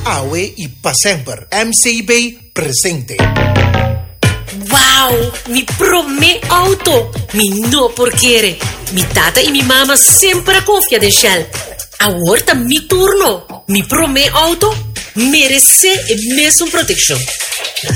awe e pa sempre. MCB presente. Wow, mi prome auto. Mi no porquere. Mi tata e mi mamma sempre confiano in Shell. Ahora mi turno. Mi prome auto merece e mesmo protection.